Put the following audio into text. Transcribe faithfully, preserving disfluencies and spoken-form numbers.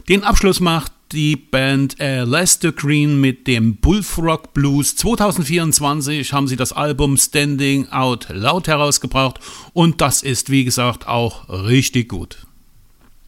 Den Abschluss macht die Band Alastair Green mit dem Bullfrog Blues. zwanzig vierundzwanzig haben sie das Album Standing Out Loud herausgebracht und das ist wie gesagt auch richtig gut.